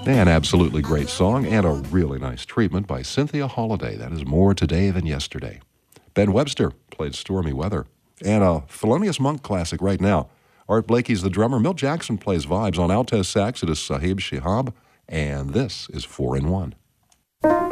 An absolutely great song and a really nice treatment by Cynthia Holiday. That is More Today Than Yesterday. Ben Webster played Stormy Weather. And a Thelonious Monk classic right now. Art Blakey's the drummer. Milt Jackson plays vibes on alto sax. It is Sahib Shihab. And this is 4 in 1.